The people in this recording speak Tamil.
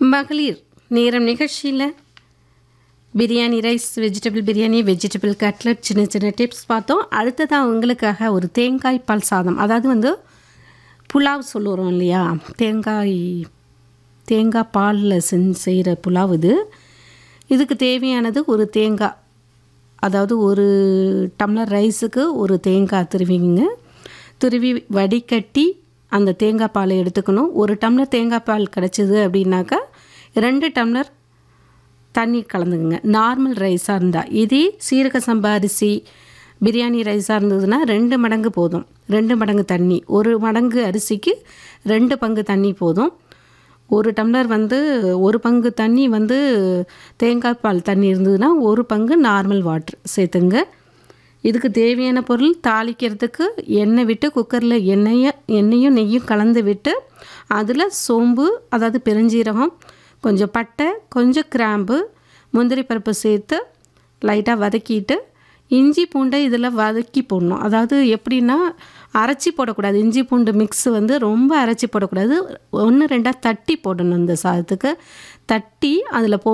மகளிர் நேரம் நிகழ்ச்சியில் biryani rice, vegetable biryani, vegetable cutlet, சின்ன சின்ன டிப்ஸ் பார்த்தோம். அடுத்ததாக உங்களுக்காக ஒரு தேங்காய் பால் சாதம், அதாவது புலாவ் சொல்லுறோம் இல்லையா, தேங்காய் பாலில் செய்கிற புலாவ் இதுக்கு தேவையானது ஒரு தேங்காய், அதாவது ஒரு டம்ளர் ரைஸுக்கு ஒரு தேங்காய் துருவி வடிகட்டி அந்த தேங்காய் பாலை எடுத்துக்கணும். ஒரு டம்ளர் தேங்காய் பால் கிடச்சிது அப்படின்னாக்கா 2 டம்ளர் தண்ணி கலந்துக்குங்க. நார்மல் ரைஸாக இருந்தால், இதே சீரக சம்பா அரிசி பிரியாணி ரைஸாக இருந்ததுன்னா 2 மடங்கு போதும். 2 மடங்கு தண்ணி, 1 மடங்கு அரிசிக்கு 2 பங்கு தண்ணி போதும். ஒரு டம்ளர் 1 பங்கு தண்ணி தேங்காய் பால் தண்ணி இருந்ததுன்னா 1 பங்கு நார்மல் வாட்டர் சேர்த்துங்க. இதுக்கு தேவையான பொருள், தாளிக்கிறதுக்கு எண்ணெய் விட்டு குக்கரில் எண்ணெயும் நெய்யும் கலந்து விட்டு அதில் சோம்பு, அதாவது பெருஞ்சீரகம், கொஞ்சம் பட்டை, கொஞ்சம் கிராம்பு, முந்திரி பருப்பு சேர்த்து லைட்டாக வதக்கிட்டு இஞ்சி பூண்டை இதில் வதக்கி போடணும். அதாவது எப்படின்னா, அரைச்சி போடக்கூடாது. இஞ்சி பூண்டு மிக்ஸ் ரொம்ப அரைச்சி போடக்கூடாது. 1 2 தட்டி போடணும். இந்த சாதத்துக்கு தட்டி அதில்